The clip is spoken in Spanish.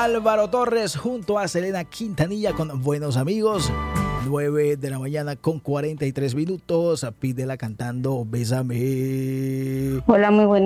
Álvaro Torres junto a Selena Quintanilla con Buenos Amigos. 9 de la mañana con 43 minutos. Pídela cantando Bésame. Hola, muy buenos